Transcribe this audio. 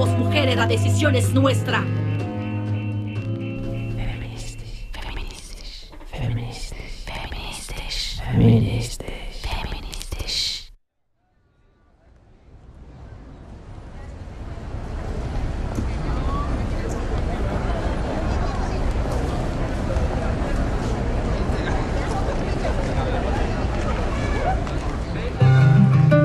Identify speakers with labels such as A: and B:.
A: Mujeres, la decisión es nuestra.
B: Feministisch, feministisch, feministisch, feministisch.